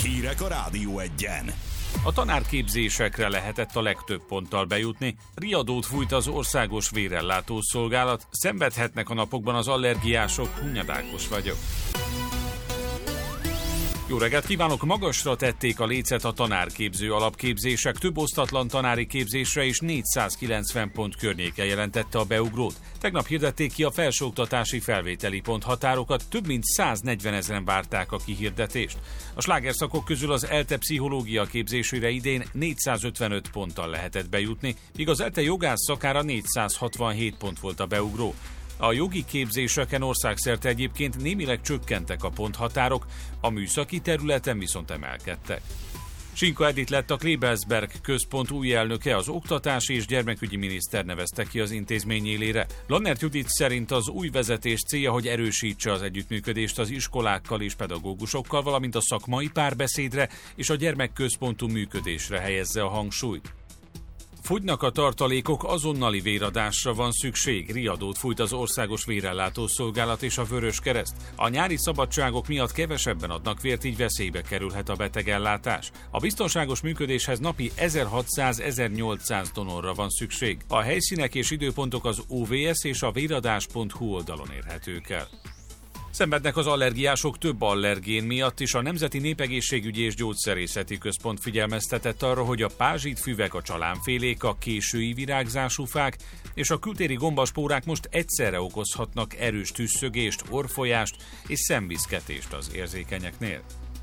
Hírek a Rádió Egyen. A tanárképzésekre lehetett a legtöbb ponttal bejutni, riadót fújt az országos vérellátó szolgálat, szenvedhetnek a napokban az allergiások, Hunyadékos vagyok. Jó reggelt kívánok! Magasra tették a lécet a tanárképző alapképzések, több osztatlan tanári képzésre is 490 pont környéken jelentette a beugrót. Tegnap hirdették ki a felsőoktatási felvételi ponthatárokat, több mint 140 000-en várták a kihirdetést. A slágerszakok közül az ELTE pszichológia képzésére idén 455 ponttal lehetett bejutni, míg az ELTE jogász szakára 467 pont volt a beugró. A jogi képzéseken országszerte egyébként némileg csökkentek a ponthatárok, a műszaki területen viszont emelkedtek. Sinka Edith lett a Klebelsberg központ új elnöke, az oktatási és gyermekügyi miniszter nevezte ki az intézmény élére. Lannert Judit szerint az új vezetés célja, hogy erősítse az együttműködést az iskolákkal és pedagógusokkal, valamint a szakmai párbeszédre és a gyermekközpontú működésre helyezze a hangsúlyt. Fogynak a tartalékok, azonnali véradásra van szükség, riadót fújt az országos vérellátó szolgálat és a Vöröskereszt. A nyári szabadságok miatt kevesebben adnak vért, így veszélybe kerülhet a betegellátás. A biztonságos működéshez napi 1600-1800 donorra van szükség. A helyszínek és időpontok az OVS és a véradás.hu oldalon érhetők el. Szenvednek az allergiások több allergén miatt is. A Nemzeti Népegészségügyi és Gyógyszerészeti Központ figyelmeztetett arra, hogy a pázsitfüvek, a csalánfélék, a késői virágzású fák és a kültéri gombaspórák most egyszerre okozhatnak erős tüsszögést, orrfolyást és szemviszketést az érzékenyeknél.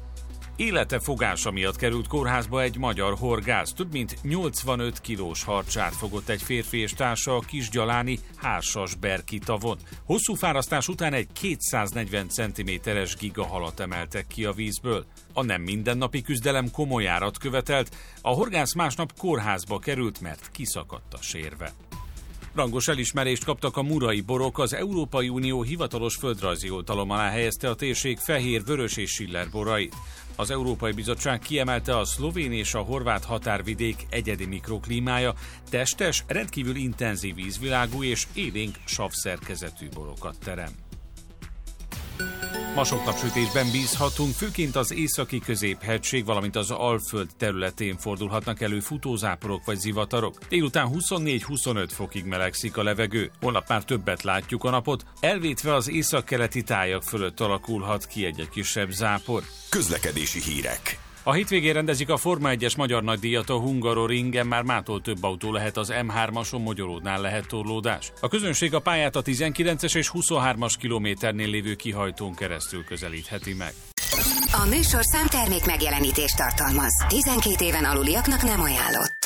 Élete fogása miatt került kórházba egy magyar horgász. Több mint 85 kilós harcsát fogott egy férfi és társa a Kisgyaláni Hársas-Berki tavon. Hosszú fárasztás után egy 240 cm-es gigahalat emeltek ki a vízből. A nem mindennapi küzdelem komoly árat követelt, a horgász másnap kórházba került, mert kiszakadt a sérve. Rangos elismerést kaptak a murai borok, az Európai Unió hivatalos földrajzi oltalom alá helyezte a térség fehér, vörös és schiller borait. Az Európai Bizottság kiemelte, a szlovén és a horvát határvidék egyedi mikroklímája testes, rendkívül intenzív ízvilágú és élénk savszerkezetű borokat terem. Ma sok napsütésben bízhatunk, főként az északi középhegység, valamint az Alföld területén fordulhatnak elő futózáporok vagy zivatarok. Délután 24-25 fokig melegszik a levegő. Holnap már többet látjuk a napot, elvétve az északkeleti tájak fölött alakulhat ki egy kisebb zápor. Közlekedési hírek. A hétvégén rendezik a Forma 1-es magyar nagydíjat a Hungaroringen, már mától több autó lehet az M3-ason, Mogyoródnál lehet torlódás. A közönség a pályát a 19-es és 23-as kilométernél lévő kihajtón keresztül közelítheti meg. A műsorszám termék megjelenítést tartalmaz. 12 éven aluliaknak nem ajánlott.